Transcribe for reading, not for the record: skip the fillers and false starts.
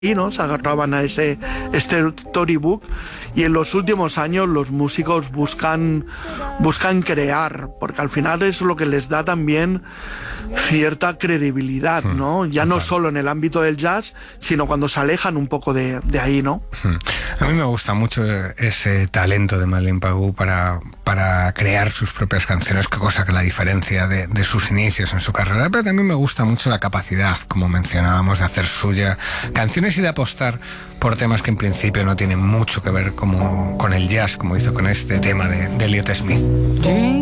y no se agarraban a ese storybook, y en los últimos años los músicos buscan crear, porque al final es lo que les da también cierta credibilidad, ¿no? Ya no solo en el ámbito del jazz, sino cuando se alejan un poco de ahí, ¿no? A mí me gusta mucho ese talento de Madeleine Pagou para crear sus propias canciones, que cosa que la diferencia de sus inicios en su carrera, pero también me gusta mucho la capacidad, como mencionábamos, de hacer suya canciones y de apostar por temas que en principio no tienen mucho que ver como con el jazz, como hizo con este tema de Elliott Smith.